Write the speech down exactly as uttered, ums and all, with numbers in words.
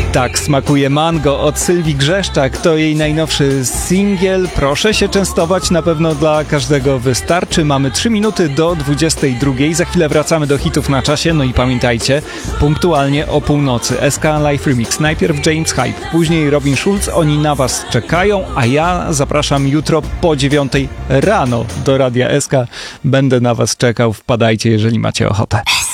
Tak smakuje mango od Sylwii Grzeszczak. To jej najnowszy singiel. Proszę się częstować, na pewno dla każdego wystarczy. Mamy trzy minuty do dwudziestej drugiej. Za chwilę wracamy do hitów na czasie. No i pamiętajcie, punktualnie o północy S K Live Remix. Najpierw James Hype, później Robin Schulz. Oni na was czekają, a ja zapraszam jutro po dziewiątej rano do Radia S K. Będę na was czekał. Wpadajcie, jeżeli macie ochotę.